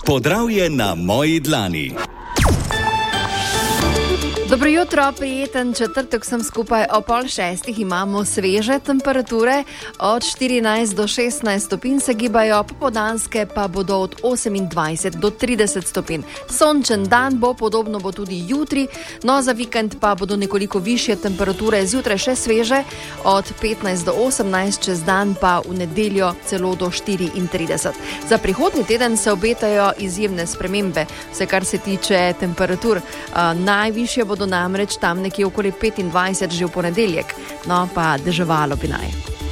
Podravje na moji dlani. Dobro jutro, prijeten četrtek sem skupaj. O 5:30 imamo sveže temperature, od 14 do 16 stopinj se gibajo, popoldanske pa bodo od 28 do 30 stopinj. Sončen dan bo, podobno bo tudi jutri, no za vikend pa bodo nekoliko višje temperature, zjutraj še sveže, od 15 do 18, čez dan pa v nedeljo celo do 34. Za prihodnji teden se obetajo izjemne spremembe, vse kar se tiče temperatur. Najvišje bodo namreč tam nekje okoli 25 že v ponedeljek, no pa deževalo bi naj.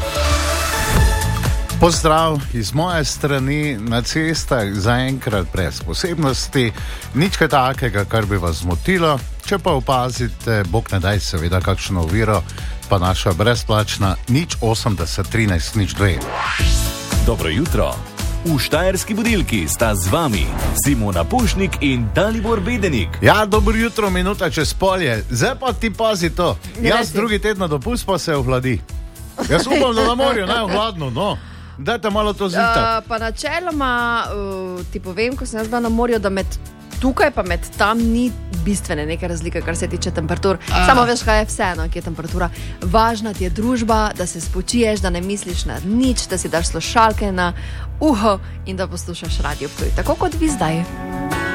Pozdrav iz moje strani. Na cestah zaenkrat brez posebnosti, nič kaj takega, kar bi vas zmotilo. Če pa opazite, bog ne daj seveda kakšno oviro, pa naša brezplačna 080 13 02. Dobro jutro. V Štajerski budilki sta z vami Simona Pušnik in Dalibor Bedenik. Ja, dobro jutro, minuta čez polje. Zdaj pa ti pazi to. Jaz drugi teden dopust pa se ohladi. Jaz upam, da na morju ne ohladno, no. Dajte malo to zjutraj. Pa načeloma ti povem, ko sem jaz bila na morju, da med tukaj pa med tam ni bistvene neke razlike, kar se tiče temperatur. Samo veš, kaj je vseeno, ki je temperatura. Važna ti je družba, da se spočiješ, da ne misliš na nič, da si daš slušalke na uho in da poslušaš Radio Ptuj, tako kot vi zdaj.